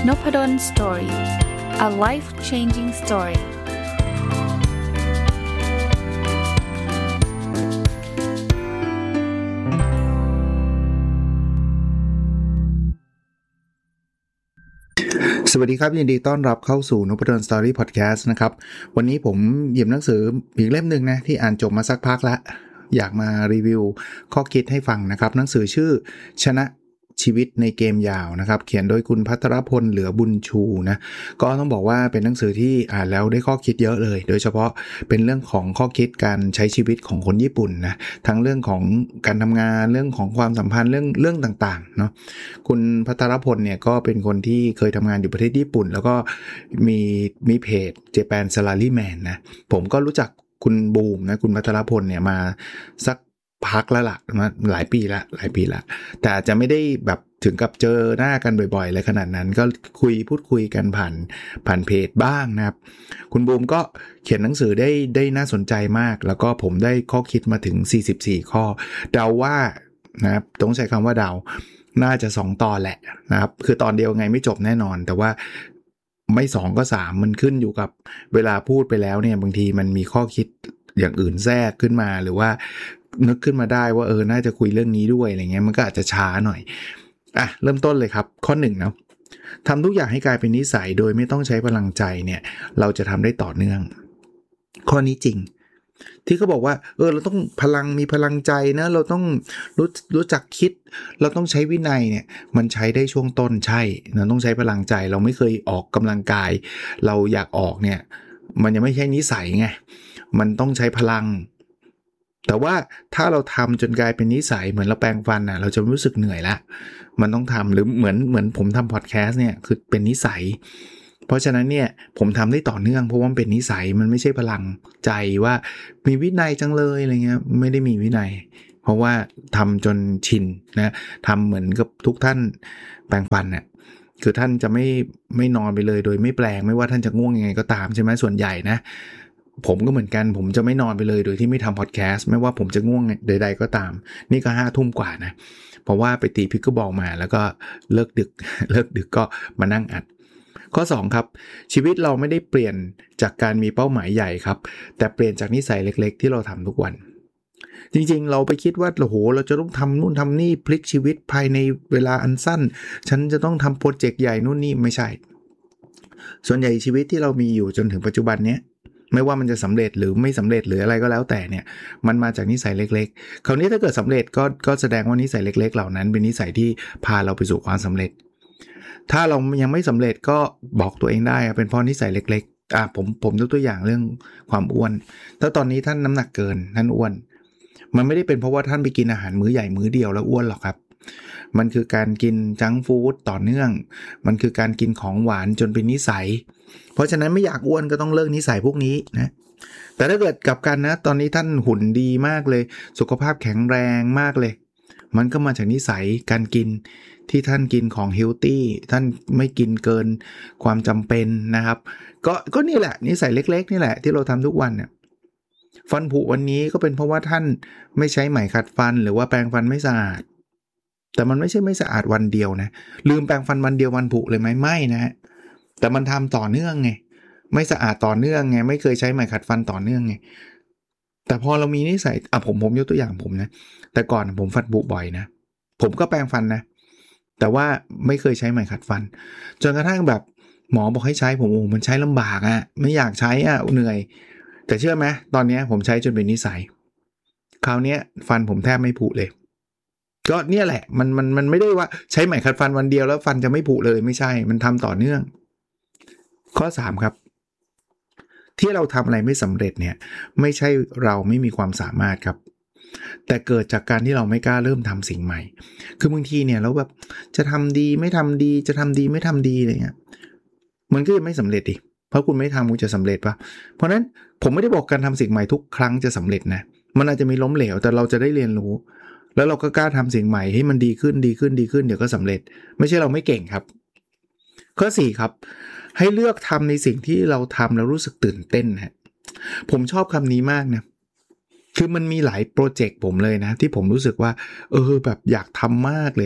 Noppadan Story. A life-changing story. สวัสดีครับยินดีต้อนรับเข้าสู่ Noppadan Story Podcast นะครับวันนี้ผมหยิบหนังสืออีกเล่มนึงนะที่อ่านจบมาสักพักแล้วอยากมารีวิวข้อคิดให้ฟังนะครับหนังสือชื่อชนะชีวิตในเกมยาวนะครับเขียนโดยคุณภัทรพลเหลือบุญชูนะก็ต้องบอกว่าเป็นหนังสือที่อ่านแล้วได้ข้อคิดเยอะเลยโดยเฉพาะเป็นเรื่องของข้อคิดการใช้ชีวิตของคนญี่ปุ่นนะทั้งเรื่องของการทำงานเรื่องของความสัมพันธ์เรื่องต่างๆเนาะคุณภัทรพลเนี่ยก็เป็นคนที่เคยทำงานอยู่ประเทศญี่ปุ่นแล้วก็มีเพจ Japan Salaryman นะผมก็รู้จักคุณบูมนะคุณภัทรพลเนี่ยมาสักพักแล้วล่ะมาหลายปีละแต่อาจจะไม่ได้แบบถึงกับเจอหน้ากันบ่อยๆเลยขนาดนั้นก็พูดคุยกันผ่านเพจบ้างนะครับคุณบูมก็เขียนหนังสือได้น่าสนใจมากแล้วก็ผมได้ข้อคิดมาถึง44ข้อเดาว่านะครับต้องใช้คำว่าเดาน่าจะ2ตอนแหละนะครับคือตอนเดียวไงไม่จบแน่นอนแต่ว่าไม่2ก็3มันขึ้นอยู่กับเวลาพูดไปแล้วเนี่ยบางทีมันมีข้อคิดอย่างอื่นแทรกขึ้นมาหรือว่านึกขึ้นมาได้ว่าน่าจะคุยเรื่องนี้ด้วยอะไรเงี้ยมันก็อาจจะช้าหน่อยเริ่มต้นเลยครับข้อ1นะทำทุกอย่างให้กลายเป็นนิสัยโดยไม่ต้องใช้พลังใจเนี่ยเราจะทำได้ต่อเนื่องข้อนี้จริงที่เขาบอกว่าเราต้องมีพลังใจนะเราต้องรู้จักคิดเราต้องใช้วินัยเนี่ยมันใช้ได้ช่วงต้นใช่เราต้องใช้พลังใจเราไม่เคยออกกำลังกายเราอยากออกเนี่ยมันยังไม่ใช่นิสัยไงมันต้องใช้พลังแต่ว่าถ้าเราทำจนกลายเป็นนิสัยเหมือนเราแปรงฟันน่ะเราจะรู้สึกเหนื่อยละมันต้องทำหรือเหมือนผมทำพอดแคสต์เนี่ยคือเป็นนิสัยเพราะฉะนั้นเนี่ยผมทำได้ต่อเนื่องเพราะว่ามันเป็นนิสัยมันไม่ใช่พลังใจว่ามีวินัยจังเลยอะไรเงี้ยไม่ได้มีวินัยเพราะว่าทำจนชินนะทำเหมือนกับทุกท่านแปรงฟันเนี่ยคือท่านจะไม่นอนไปเลยโดยไม่แปลงไม่ว่าท่านจะง่วงยังไงก็ตามใช่ไหมส่วนใหญ่นะผมก็เหมือนกันผมจะไม่นอนไปเลยโดยที่ไม่ทำพอดแคสต์ไม่ว่าผมจะง่วงใดๆก็ตามนี่ก็5 ทุ่มกว่านะเพราะว่าไปตีพิกเกอร์บอลมาแล้วก็เลิกดึกก็มานั่งอัดข้อ2ครับชีวิตเราไม่ได้เปลี่ยนจากการมีเป้าหมายใหญ่ครับแต่เปลี่ยนจากนิสัยเล็กๆที่เราทำทุกวันจริงๆเราไปคิดว่าโอ้โหเราจะต้องทำนู่นทำนี่พลิกชีวิตภายในเวลาอันสั้นฉันจะต้องทำโปรเจกต์ใหญ่นู่นนี่ไม่ใช่ส่วนใหญ่ชีวิตที่เรามีอยู่จนถึงปัจจุบันเนี้ยไม่ว่ามันจะสำเร็จหรือไม่สำเร็จหรืออะไรก็แล้วแต่เนี่ยมันมาจากนิสัยเล็กๆคราวนี้ถ้าเกิดสำเร็จก็แสดงว่านิสัยเล็กๆเหล่านั้นเป็นนิสัยที่พาเราไปสู่ความสำเร็จถ้าเรายังไม่สำเร็จก็บอกตัวเองได้เป็นเพราะนิสัยเล็กๆผมยกตัวอย่างเรื่องความอ้วนถ้าตอนนี้ท่านน้ำหนักเกินท่านอ้วนมันไม่ได้เป็นเพราะว่าท่านไปกินอาหารมื้อใหญ่มื้อเดียวแล้วอ้วนหรอกครับมันคือการกินจังก์ฟู้ดต่อเนื่องมันคือการกินของหวานจนเป็นนิสัยเพราะฉะนั้นไม่อยากอ้วนก็ต้องเลิกนิสัยพวกนี้นะแต่ถ้าเกิดกลับกันนะตอนนี้ท่านหุ่นดีมากเลยสุขภาพแข็งแรงมากเลยมันก็มาจากนิสัยการกินที่ท่านกินของเฮลตี้ท่านไม่กินเกินความจำเป็นนะครับก็นี่แหละนิสัยเล็กๆนี่แหละที่เราทำทุกวันเนี่ยฟันผุวันนี้ก็เป็นเพราะว่าท่านไม่ใช้ไหมขัดฟันหรือว่าแปรงฟันไม่สะอาดแต่มันไม่ใช่ไม่สะอาดวันเดียวนะลืมแปรงฟันวันเดียววันผุเลยไหมไม่นะแต่มันทำต่อเนื่องไงไม่สะอาดต่อเนื่องไงไม่เคยใช้ไหมขัดฟันต่อเนื่องไงแต่พอเรามีนิสัยผมยกตัวอย่างผมนะแต่ก่อนผมฟันผุบ่อยนะผมก็แปรงฟันนะแต่ว่าไม่เคยใช้ไหมขัดฟันจนกระทั่งแบบหมอบอกให้ใช้ผมมันใช้ลำบากอ่ะไม่อยากใช้เหนื่อยแต่เชื่อไหมตอนนี้ผมใช้จนเป็นนิสัยคราวนี้ฟันผมแทบไม่ผุเลยก็เนี่ยแหละมันไม่ได้ว่าใช้ไหมขัดฟันวันเดียวแล้วฟันจะไม่ผุเลยไม่ใช่มันทำต่อเนื่องข้อ3ครับที่เราทำอะไรไม่สำเร็จเนี่ยไม่ใช่เราไม่มีความสามารถครับแต่เกิดจากการที่เราไม่กล้าเริ่มทำสิ่งใหม่คือบางทีเนี่ยเราแบบจะทำดีไม่ทำดีจะทำดีไม่ทำดีอะไรเงี้ยมันก็ยังไม่สำเร็จดิเพราะคุณไม่ทำคุณจะสำเร็จปะเพราะนั้นผมไม่ได้บอกการทำสิ่งใหม่ทุกครั้งจะสำเร็จนะมันอาจจะมีล้มเหลวแต่เราจะได้เรียนรู้แล้วเราก็กล้าทำสิ่งใหม่ให้มันดีขึ้นเดี๋ยวก็สำเร็จไม่ใช่เราไม่เก่งครับข้อ4ครับให้เลือกทำในสิ่งที่เราทำแล้วรู้สึกตื่นเต้นฮะผมชอบคำนี้มากนะคือมันมีหลายโปรเจกต์ผมเลยนะที่ผมรู้สึกว่าแบบอยากทำมากเลย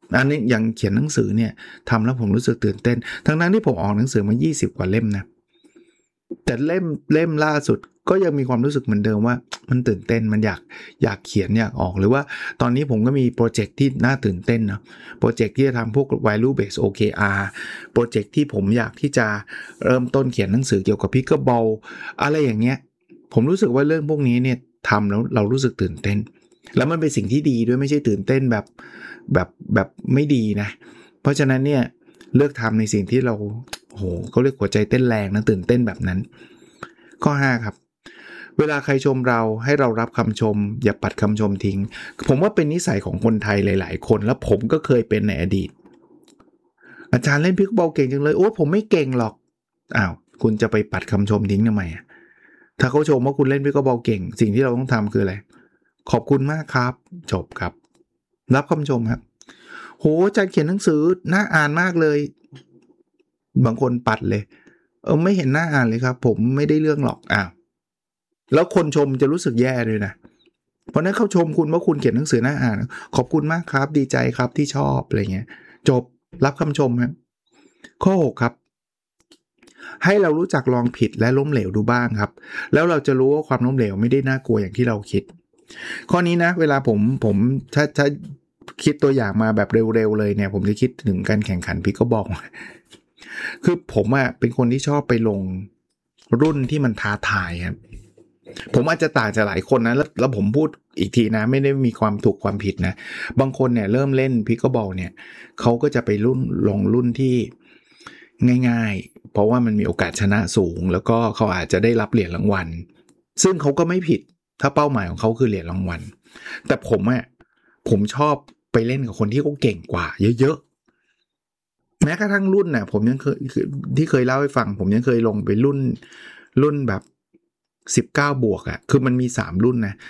อันนี้อย่างเขียนหนังสือเนี่ยทำแล้วผมรู้สึกตื่นเต้นทั้งนั้นที่ผมออกหนังสือมา20กว่าเล่มนะแต่เล่มล่าสุดก็ยังมีความรู้สึกเหมือนเดิมว่ามันตื่นเต้นมันอยากเขียนอยากออกหรือว่าตอนนี้ผมก็มีโปรเจกต์ที่น่าตื่นเต้นนะโปรเจกต์ที่จะทำพวก value based OKR โปรเจกต์ที่ผมอยากที่จะเริ่มต้นเขียนหนังสือเกี่ยวกับ Pickleball อะไรอย่างเงี้ยผมรู้สึกว่าเรื่องพวกนี้เนี่ยทำแล้วเรารู้สึกตื่นเต้นแล้วมันเป็นสิ่งที่ดีด้วยไม่ใช่ตื่นเต้นแบบไม่ดีนะเพราะฉะนั้นเนี่ยเลือกทำในสิ่งที่เราโหเขาเรียกหัวใจเต้นแรงนะตื่นเต้นแบบนั้นข้อ5ครับเวลาใครชมเราให้เรารับคำชมอย่าปัดคำชมทิ้งผมว่าเป็นนิสัยของคนไทยหลายๆคนแล้วผมก็เคยเป็นในอดีตอาจารย์เล่นพิกบอลเก่งจังเลยโอ้ผมไม่เก่งหรอกอ้าวคุณจะไปปัดคำชมทิ้งทำไมถ้าเขาชมว่าคุณเล่นพิกบอลเก่งสิ่งที่เราต้องทำคืออะไรขอบคุณมากครับจบครับรับคำชมครับโหอาจารย์เขียนหนังสือน่าอ่านมากเลยบางคนปัดเลยไม่เห็นน่าอ่านเลยครับผมไม่ได้เรื่องหรอกอ้าวแล้วคนชมจะรู้สึกแย่เลยนะเพราะนั้นเขาชมคุณว่าคุณเขียนหนังสือน่าอ่านขอบคุณมากครับดีใจครับที่ชอบอะไรเงี้ยจบรับคำชมครับข้อ6ครับให้เรารู้จักลองผิดและล้มเหลวดูบ้างครับแล้วเราจะรู้ว่าความล้มเหลวไม่ได้น่ากลัวอย่างที่เราคิดข้อนี้นะเวลาผมถ้าคิดตัวอย่างมาแบบเร็วๆเลยเนี่ยผมจะคิดถึงการแข่งขันพิกเกิลบอลคือผมเป็นคนที่ชอบไปลงรุ่นที่มันท้าทายครับผมอาจจะต่างจากหลายคนนะแล้วผมพูดอีกทีนะไม่ได้มีความถูกความผิดนะบางคนเนี่ยเริ่มเล่นพิกเกิลบอลเนี่ยเขาก็จะไปลงรุ่นที่ง่ายๆเพราะว่ามันมีโอกาสชนะสูงแล้วก็เขาอาจจะได้รับเหรียญรางวัลซึ่งเขาก็ไม่ผิดถ้าเป้าหมายของเขาคือเหรียญรางวัลแต่ผมชอบไปเล่นกับคนที่เขาเก่งกว่าเยอะๆแม้กระทั่งรุ่นน่ะผมยังที่เคยเล่าให้ฟังผมยังเคยลงไปรุ่นแบบ19บวกคือมันมี3รุ่นนะ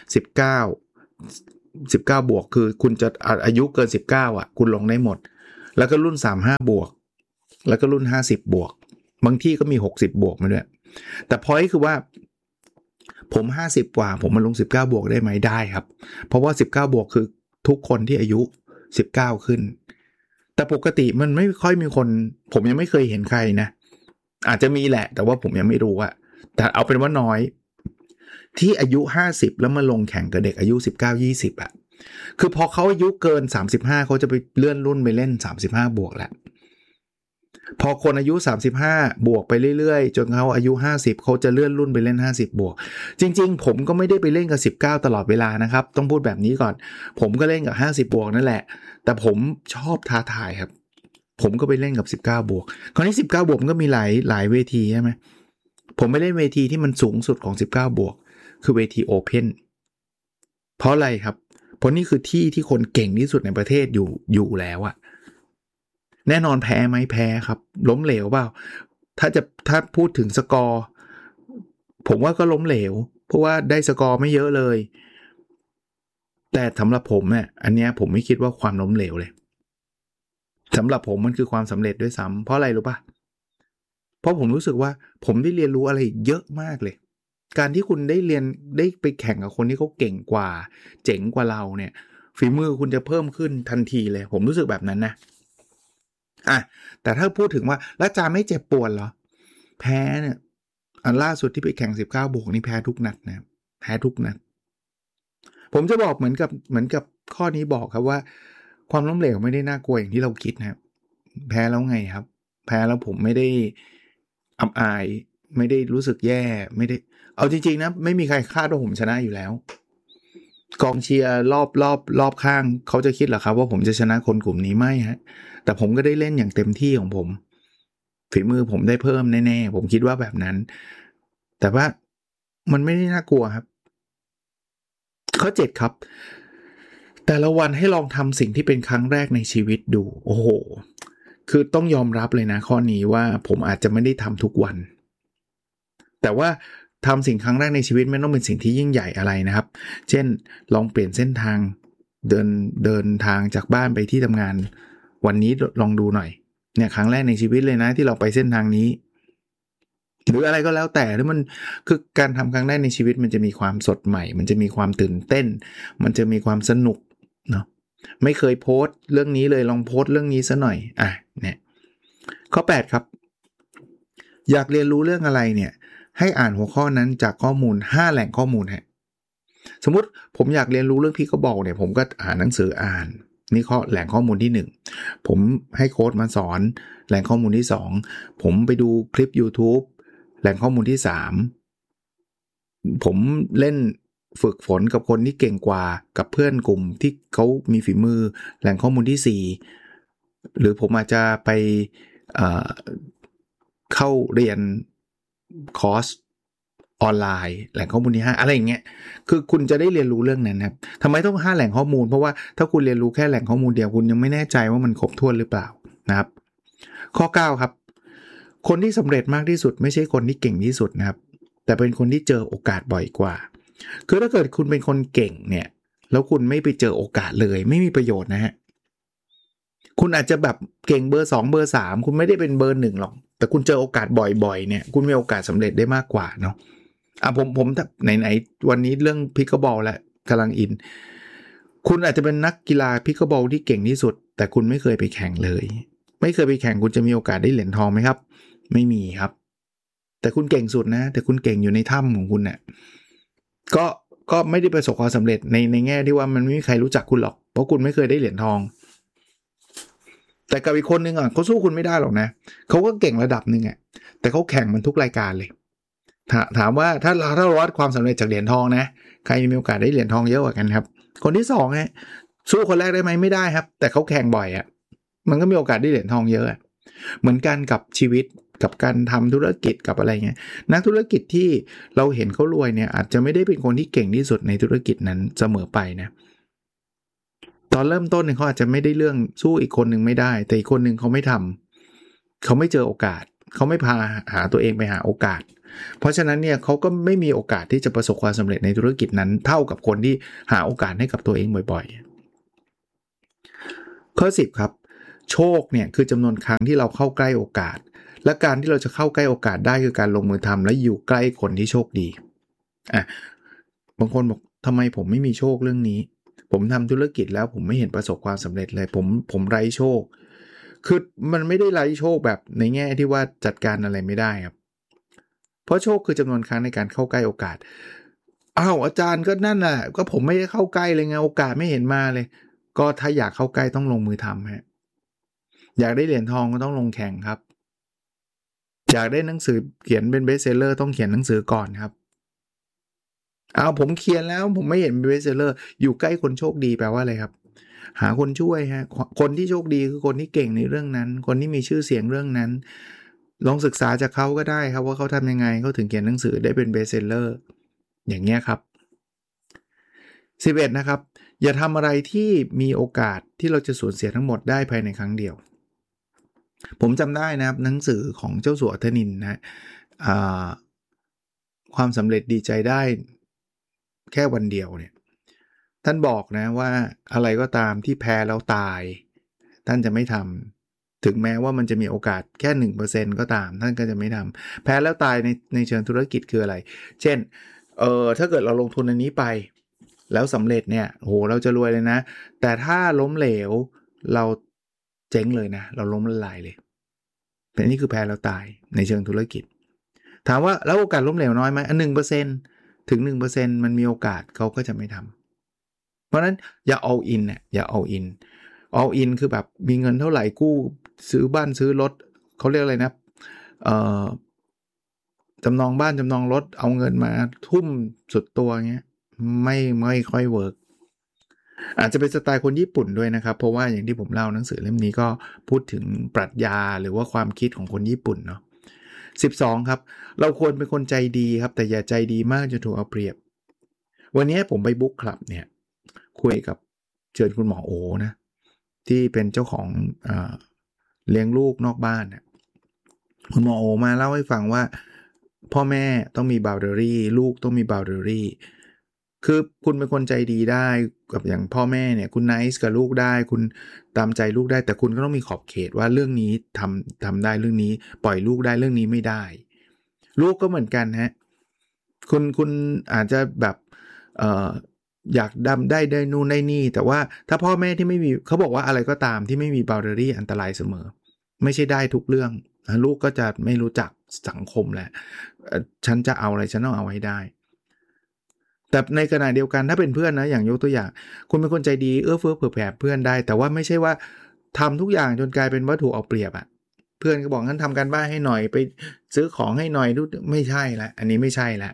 19บวกคือคุณจะอายุเกิน19คุณลงได้หมดแล้วก็รุ่น35บวกแล้วก็รุ่น50บวกบางที่ก็มี60บวกมาด้วยแต่พอยต์คือว่าผม50กว่าผมมาลง19บวกได้ไหมได้ครับเพราะว่า19บวกคือทุกคนที่อายุ19ขึ้นแต่ปกติมันไม่ค่อยมีคนผมยังไม่เคยเห็นใครนะอาจจะมีแหละแต่ว่าผมยังไม่รู้แต่เอาเป็นว่าน้อยที่อายุ50แล้วมาลงแข่งกับเด็กอายุ19-20คือพอเขาอายุเกิน35เขาจะไปเลื่อนรุ่นไปเล่น35บวกแล้วพอคนอายุ35บวกไปเรื่อยๆจนเขาอายุ50เขาจะเลื่อนรุ่นไปเล่น50บวกจริงๆผมก็ไม่ได้ไปเล่นกับ19ตลอดเวลานะครับต้องพูดแบบนี้ก่อนผมก็เล่นกับ50บวกนั่นแหละแต่ผมชอบท้าทายครับผมก็ไปเล่นกับ19บวกคราวนี้19บวกมันก็มีหลายเวทีใช่ไหมผมไปเล่นเวทีที่มันสูงสุดของ19บวกคือเวทีโอเพ่นเพราะอะไรครับเพราะนี่คือที่คนเก่งที่สุดในประเทศอยู่แล้วแน่นอนแพ้ไหมแพ้ครับล้มเหลวเปล่าถ้าพูดถึงสกอร์ผมว่าก็ล้มเหลวเพราะว่าได้สกอร์ไม่เยอะเลยแต่สำหรับผมเนี่ยอันเนี้ยผมไม่คิดว่าความล้มเหลวเลยสำหรับผมมันคือความสำเร็จด้วยซ้ำเพราะอะไรรู้ป่ะเพราะผมรู้สึกว่าผมได้เรียนรู้อะไรเยอะมากเลยการที่คุณได้ไปแข่งกับคนที่เขาเก่งกว่าเจ๋งกว่าเราเนี่ยฝีมือคุณจะเพิ่มขึ้นทันทีเลยผมรู้สึกแบบนั้นนะแต่ถ้าพูดถึงว่าแล้วจาไม่เจ็บปวดเหรอแพ้เนี่ยอันล่าสุดที่ไปแข่ง19บวกนี่แพ้ทุกนัดนะแพ้ทุกนัดผมจะบอกเหมือนกับข้อนี้บอกครับว่าความล้มเหลวไม่ได้น่ากลัวอย่างที่เราคิดนะครับแพ้แล้วไงครับแพ้แล้วผมไม่ได้อับอายไม่ได้รู้สึกแย่ไม่ได้เอาจริงๆนะไม่มีใครคาดว่าผมชนะอยู่แล้วกองเชียร์รอบข้างเขาจะคิดเหรอครับว่าผมจะชนะคนกลุ่มนี้ไม่ฮะแต่ผมก็ได้เล่นอย่างเต็มที่ของผมฝีมือผมได้เพิ่มแน่ๆผมคิดว่าแบบนั้นแต่ว่ามันไม่ได้น่ากลัวครับข้อ7ครับแต่ละวันให้ลองทำสิ่งที่เป็นครั้งแรกในชีวิตดูโอ้โหคือต้องยอมรับเลยนะข้อนี้ว่าผมอาจจะไม่ได้ทำทุกวันแต่ว่าทำสิ่งครั้งแรกในชีวิตไม่ต้องเป็นสิ่งที่ยิ่งใหญ่อะไรนะครับเช่นลองเปลี่ยนเส้นทางเดินทางจากบ้านไปที่ทำงานวันนี้ลองดูหน่อยเนี่ยครั้งแรกในชีวิตเลยนะที่เราไปเส้นทางนี้หรืออะไรก็แล้วแต่แล้วมันคือการทำครั้งแรกในชีวิตมันจะมีความสดใหม่มันจะมีความตื่นเต้นมันจะมีความสนุกเนาะไม่เคยโพสต์เรื่องนี้เลยลองโพสต์เรื่องนี้ซะหน่อยเนี่ยข้อ8ครับอยากเรียนรู้เรื่องอะไรเนี่ยให้อ่านหัวข้อนั้นจากข้อมูล5แหล่งข้อมูลฮะสมมุติผมอยากเรียนรู้เรื่องPickleballเนี่ยผมก็หาหนังสืออ่านนี่แหล่งข้อมูลที่1ผมให้โค้ชมาสอนแหล่งข้อมูลที่2ผมไปดูคลิป YouTube แหล่งข้อมูลที่3ผมเล่นฝึกฝนกับคนที่เก่งกว่ากับเพื่อนกลุ่มที่เขามีฝีมือแหล่งข้อมูลที่4หรือผมอาจจะไปเข้าเรียนคอร์สออนไลน์แหล่งข้อมูลที่5อะไรอย่างเงี้ยคือคุณจะได้เรียนรู้เรื่องนั้นครับทำไมต้อง5แหล่งข้อมูลเพราะว่าถ้าคุณเรียนรู้แค่แหล่งข้อมูลเดียวคุณยังไม่แน่ใจว่ามันครบถ้วนหรือเปล่านะครับข้อ9ครับคนที่สำเร็จมากที่สุดไม่ใช่คนที่เก่งที่สุดนะครับแต่เป็นคนที่เจอโอกาสบ่อยกว่าคือถ้าเกิดคุณเป็นคนเก่งเนี่ยแล้วคุณไม่ไปเจอโอกาสเลยไม่มีประโยชน์นะฮะคุณอาจจะแบบเก่งเบอร์2เบอร์3คุณไม่ได้เป็นเบอร์1หรอกแต่คุณเจอโอกาสบ่อยๆเนี่ยคุณมีโอกาสสำเร็จได้มากกว่าเนาะผมไหนวันนี้เรื่องพิกเกิลบอลแล้วกำลังอินคุณอาจจะเป็นนักกีฬาพิกเกิลบอลที่เก่งที่สุดแต่คุณไม่เคยไปแข่งเลยไม่เคยไปแข่งคุณจะมีโอกาสได้เหรียญทองไหมครับไม่มีครับแต่คุณเก่งสุดนะแต่คุณเก่งอยู่ในถ้ำของคุณเนี่ยก็ไม่ได้ประสบความสำเร็จในแง่ที่ว่ามันไม่มีใครรู้จักคุณหรอกเพราะคุณไม่เคยได้เหรียญทองแต่กับอีกคนนึงเขาสู้คุณไม่ได้หรอกนะเขาก็เก่งระดับนึงแต่เขาแข่งมันทุกรายการเลยถามว่าถ้าเราวัดความสำเร็จจากเหรียญทองนะใครมีโอกาสได้เหรียญทองเยอะกว่ากันครับคนที่2สู้คนแรกได้ไหมไม่ได้ครับแต่เขาแข่งบ่อยมันก็มีโอกาสได้เหรียญทองเยอะเหมือนกันกับชีวิตกับการทำธุรกิจกับอะไรเงี้ยนักธุรกิจที่เราเห็นเขารวยเนี่ยอาจจะไม่ได้เป็นคนที่เก่งที่สุดในธุรกิจนั้นเสมอไปนะตอนเริ่มต้นเนี่ยเขาอาจจะไม่ได้เรื่องสู้อีกคนนึงไม่ได้แต่อีกคนนึงเขาไม่ทำเขาไม่เจอโอกาสเขาไม่พาหาตัวเองไปหาโอกาสเพราะฉะนั้นเนี่ยเขาก็ไม่มีโอกาสที่จะประสบความสำเร็จในธุรกิจนั้นเท่ากับคนที่หาโอกาสให้กับตัวเองบ่อยๆข้อ10ครับโชคเนี่ยคือจำนวนครั้งที่เราเข้าใกล้โอกาสและการที่เราจะเข้าใกล้โอกาสได้คือการลงมือทำและอยู่ใกล้คนที่โชคดีบางคนบอกทำไมผมไม่มีโชคเรื่องนี้ผมทำธุรกิจแล้วผมไม่เห็นประสบความสำเร็จเลยผมไร้โชคคือมันไม่ได้ไร้โชคแบบในแง่ที่ว่าจัดการอะไรไม่ได้ครับเพราะโชคคือจำนวนครั้งในการเข้าใกล้โอกาสอาจารย์ก็นั่นแหละก็ผมไม่ได้เข้าใกล้เลยไงโอกาสไม่เห็นมาเลยก็ถ้าอยากเข้าใกล้ต้องลงมือทำฮะอยากได้เหรียญทองก็ต้องลงแข่งครับอยากได้หนังสือเขียนเป็นเบสเซลเลอร์ต้องเขียนหนังสือก่อนครับผมเขียนแล้วผมไม่เห็นเป็นเบสเซลเลอร์อยู่ใกล้คนโชคดีแปลว่าอะไรครับหาคนช่วยฮะคนที่โชคดีคือคนที่เก่งในเรื่องนั้นคนที่มีชื่อเสียงเรื่องนั้นลองศึกษาจากเขาก็ได้ครับว่าเขาทำยังไงเขาถึงเขียนหนังสือได้เป็นเบสเซลเลอร์อย่างเงี้ยครับ11นะครับอย่าทำอะไรที่มีโอกาสที่เราจะสูญเสียทั้งหมดได้ภายในครั้งเดียวผมจำได้นะครับหนังสือของเจ้าสัวธนินนะความสำเร็จดีใจได้แค่วันเดียวเนี่ยท่านบอกนะว่าอะไรก็ตามที่แพ้แล้วตายท่านจะไม่ทำถึงแม้ว่ามันจะมีโอกาสแค่ 1% ก็ตามท่านก็จะไม่ทำแพ้แล้วตายในเชิงธุรกิจคืออะไรเช่นถ้าเกิดเราลงทุนอันนี้ไปแล้วสำเร็จเนี่ยโหเราจะรวยเลยนะแต่ถ้าล้มเหลวเราเจ๊งเลยนะเราล้มละลายเลยแต่นี่คือแพ้แล้วตายในเชิงธุรกิจถามว่าแล้วโอกาสล้มเหลวน้อยไหม1%ถึง 1% มันมีโอกาสเขาก็จะไม่ทำเพราะนั้นอย่า all in เนี่ยอย่า all in คือแบบมีเงินเท่าไหร่กู้ซื้อบ้านซื้อรถเขาเรียกอะไรนะจำนองบ้านจำนองรถเอาเงินมาทุ่มสุดตัวเงี้ยไม่ค่อยเวิร์กอาจจะเป็นสไตล์คนญี่ปุ่นด้วยนะครับเพราะว่าอย่างที่ผมเล่าหนังสือเล่มนี้ก็พูดถึงปรัชญาหรือว่าความคิดของคนญี่ปุ่นเนาะ12ครับเราควรเป็นคนใจดีครับแต่อย่าใจดีมากจนถูกเอาเปรียบวันนี้ผมไปบุ๊กคลับเนี่ยคุยกับเชิญคุณหมอโอนะที่เป็นเจ้าของเลี้ยงลูกนอกบ้านนะคุณหมอโอมาเล่าให้ฟังว่าพ่อแม่ต้องมี boundary ลูกต้องมี boundary คือคุณเป็นคนใจดีได้กับอย่างพ่อแม่เนี่ยคุณ nice กับลูกได้คุณตามใจลูกได้แต่คุณก็ต้องมีขอบเขตว่าเรื่องนี้ทำได้เรื่องนี้ปล่อยลูกได้เรื่องนี้ไม่ได้ลูกก็เหมือนกันฮะคุณอาจจะแบบอยากได้นู่นได้นี่แต่ว่าถ้าพ่อแม่ที่ไม่มีเขาบอกว่าอะไรก็ตามที่ไม่มี boundary อันตรายเสมอไม่ใช่ได้ทุกเรื่องลูกก็จะไม่รู้จักสังคมแหละฉันจะเอาอะไรฉันต้องเอาให้ได้แต่ในขณะเดียวกันถ้าเป็นเพื่อนนะอย่างยกตัวอย่างคุณเป็นคนใจดีเอื้อเฟื้อเผื่อแผ่เพื่อนได้แต่ว่าไม่ใช่ว่าทำทุกอย่างจนกลายเป็นวัตถุเอาเปรียบเพื่อนก็บอกงั้นทำการบ้านให้หน่อยไปซื้อของให้หน่อยไม่ใช่ละอันนี้ไม่ใช่ละ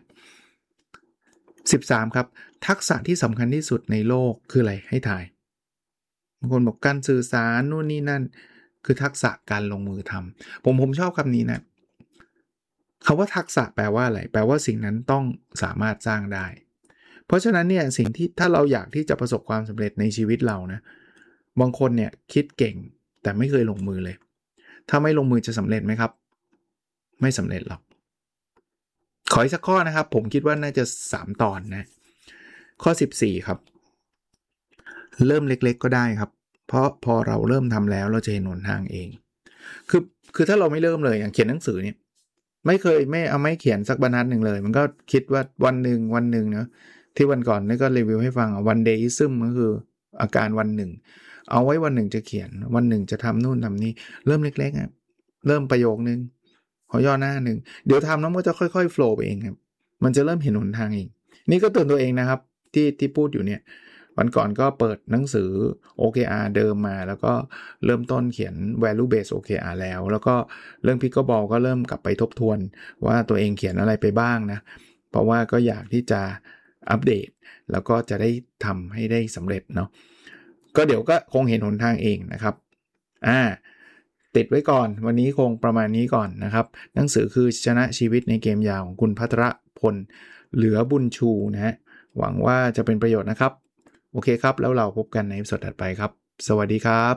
13ครับทักษะที่สำคัญที่สุดในโลกคืออะไรให้ทายบางคนบอกการสื่อสารนู่นนี่นั่นคือทักษะการลงมือทำผมชอบคำนี้นะคำว่าทักษะแปลว่าอะไรแปลว่าสิ่งนั้นต้องสามารถสร้างได้เพราะฉะนั้นเนี่ยสิ่งที่ถ้าเราอยากที่จะประสบความสำเร็จในชีวิตเรานะบางคนเนี่ยคิดเก่งแต่ไม่เคยลงมือเลยถ้าไม่ลงมือจะสำเร็จไหมครับไม่สำเร็จหรอกขออีกสักข้อนะครับผมคิดว่าน่าจะ3ตอนนะข้อ14ครับเริ่มเล็กๆก็ได้ครับเพราะพอเราเริ่มทำแล้วเราจะเห็นหนทางเองคือถ้าเราไม่เริ่มเลยอย่างเขียนหนังสือเนี่ยไม่เขียนสักบรรทัดหนึ่งเลยมันก็คิดว่าวันหนึ่งเนาะที่วันก่อนนี่ก็รีวิวให้ฟังวันเดย์ซึมก็คืออาการวันหนึ่งเอาไว้วันหนึ่งจะเขียนวันหนึ่งจะทำนู่นทำนี่เริ่มเล็กๆเริ่มประโยคนึงขอย่อหน้าหนึ่งเดี๋ยวทำแล้วมันจะค่อยๆโฟลว์ไปเองครับมันจะเริ่มเห็นหนทางเองนี่ก็เตือนตัวเองนะครับที่พูดอยู่เนี่ยวันก่อนก็เปิดหนังสือ OKR เดิมมาแล้วก็เริ่มต้นเขียน value based OKR แล้วก็เรื่อง Pickleball ก็เริ่มกลับไปทบทวนว่าตัวเองเขียนอะไรไปบ้างนะเพราะว่าก็อยากที่จะอัปเดตแล้วก็จะได้ทำให้ได้สำเร็จเนาะก็เดี๋ยวก็คงเห็นหนทางเองนะครับติดไว้ก่อนวันนี้คงประมาณนี้ก่อนนะครับหนังสือคือชนะชีวิตในเกมยาวของคุณภัทรพลเหลือบุญชูนะฮะหวังว่าจะเป็นประโยชน์นะครับโอเคครับแล้วเราพบกันในสดถัดไปครับสวัสดีครับ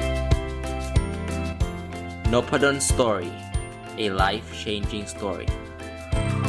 Nopadon Story, a life-changing story.